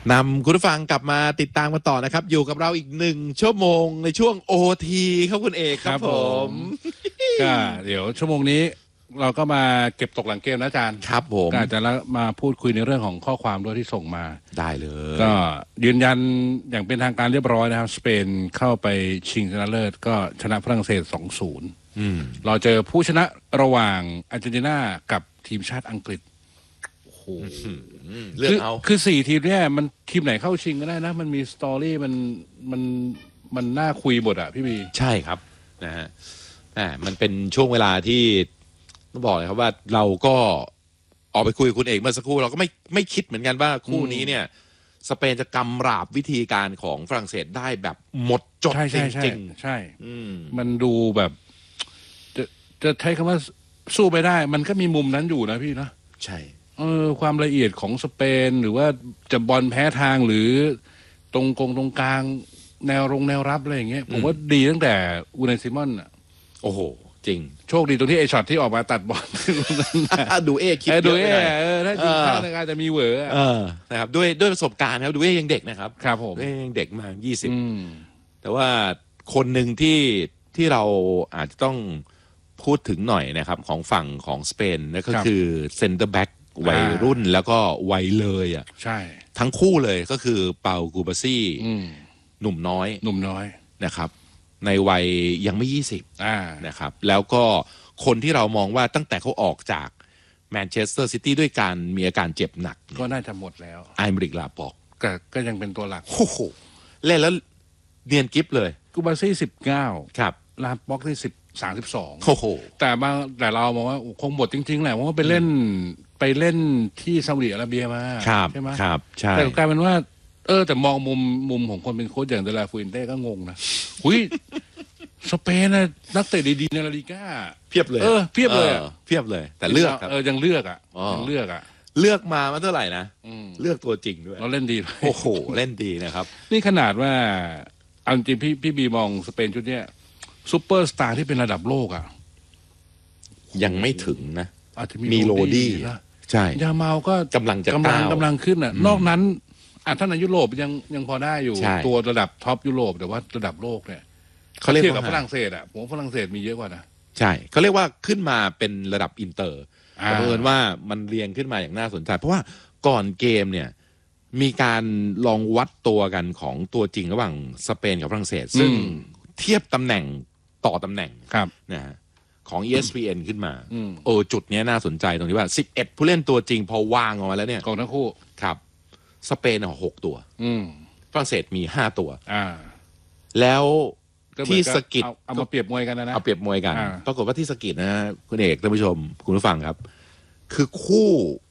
นำคุณผู้ฟังกลับมาติดตามกันต่อนะครับอยู่กับเราอีก1 ชั่วโมงในช่วง OT ครับคุณเอกครับผมก็เดี๋ยวชั่วโมงนี้เราก็มาเก็บตกหลังเกมนะอาจารย์ครับผมก็อาจจะมาพูดคุยในเรื่องของข้อความด้วยที่ส่งมาได้เลยก็ยืนยันอย่างเป็นทางการเรียบร้อยนะครับสเปนเข้าไปชิงชนะเลิศก็ชนะฝรั่งเศส 2-0เราเจอผู้ชนะระหว่างอาร์เจนตินากับทีมชาติอังกฤษเลือกเอาคือ4 ทีมเนี่ยมันทีมไหนเข้าชิงก็ได้นะมันมีสตอรี่มันน่าคุยหมดอ่ะพี่บีใช่ครับนะฮะมันเป็นช่วงเวลาที่ต้องบอกเลยครับว่าเราก็ออกไปคุยกับคุณเอกเมื่อสักครู่เราก็ไม่คิดเหมือนกันว่าคู่นี้เนี่ยสเปนจะกำราบวิธีการของฝรั่งเศสได้แบบหมดจดจริงๆใช่มันดูแบบจะใช้คำว่าสู้ไม่ได้มันก็มีมุมนั้นอยู่นะพี่นะใช่ความละเอียดของสเปนหรือว่าจะบอลแพ้ทางหรือตรงกลางแนวรับอะไรอย่างเงี้ยผมว่าดีตั้งแต่อูไนซิมอนอ่ะโอ้โหจริงโชคดีตรงที่ไอช็อตที่ออกมาตัดบอลดูคิดเยอะไปถ้าจริงๆอาจจะมีเหวอนะครับด้วยประสบการณ์ครับดูยังเด็กนะครับครับผมยังเด็กมา20แต่ว่าคนหนึ่งที่เราอาจจะต้องพูดถึงหน่อยนะครับของฝั่งของสเปนนั่นก็คือเซนเตอร์แบ็กวัยรุ่นแล้วก็วัยเลยอ่ะใช่ทั้งคู่เลยก็คือเปากูบาซี่หนุ่มน้อยนะครับในวัยยังไม่20นะครับแล้วก็คนที่เรามองว่าตั้งแต่เขาออกจากแมนเชสเตอร์ซิตี้ด้วยการมีอาการเจ็บหนักก็น่าจะหมดแล้วไอเมริกลาปอกก็ยังเป็นตัวหลักโอ้โหเล่นแล้วเนียนกิฟเลยกูบาซี่19 ครับลาปอกที่32 โอ้โหแต่เรามองว่าคงหมดจริงๆแหละเพราะว่าไปเล่นที่ซาอุดิอาระเบียมาใช่ไหมครับใช่แต่กลายเป็นว่าแต่มองมุมของคนเป็นโค้ชอย่างเดลาฟูอินเต้ก็งงนะหุ้ยสเปนนะนักเตะดีๆในลาลิก้าเพียบเลยเพียบเลยแต่เลือกครับยังเลือกเลือกมาเท่าไหร่นะเลือกตัวจริงด้วยเราเล่นดีโอ้โหเล่นดีนะครับนี่ขนาดว่าเอาจริงพี่บีมองสเปนชุดเนี้ยซูเปอร์สตาร์ที่เป็นระดับโลกอ่ะยังไม่ถึงนะอาจจะมีโรดี้ใช่ยาเมาก็กำลังขึ้นอ่ะนอกนั้นท่านในยุโรปยังพอได้อยู่ตัวระดับท็อปยุโรปแต่ว่าระดับโลกเนี่ยเขาเทียบกับฝรั่งเศสอ่ะผมฝรั่งเศสมีเยอะกว่านะใช่เขาเรียกว่าขึ้นมาเป็นระดับอินเตอร์แต่เผอิญว่ามันเรียงขึ้นมาอย่างน่าสนใจเพราะว่าก่อนเกมเนี่ยมีการลองวัดตัวกันของตัวจริงระหว่างสเปนกับฝรั่งเศสซึ่งเทียบตำแหน่งต่อตำแหน่งนะฮะของ ESPN ขึ้นมาจุดนี้น่าสนใจตรงที่ว่า11ผู้เล่นตัวจริงพอวางออกมาแล้วเนี่ยของทั้งคู่ครับสเปน6ตัวฝรั่งเศสมี5ตัวแล้วที่สกิดเอามาเปรียบมวยกันนะเอาเปรียบมวยกันปรากฏว่าที่สกิดนะคุณเอกท่านผู้ชมคุณผู้ฟังครับคือคู่